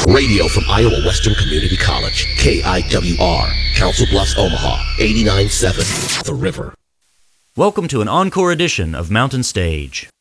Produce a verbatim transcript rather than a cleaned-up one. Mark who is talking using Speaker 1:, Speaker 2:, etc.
Speaker 1: Radio from Iowa Western Community College, K I W R, Council Bluffs, Omaha, eighty-nine point seven, The River.
Speaker 2: Welcome to an encore edition of Mountain Stage.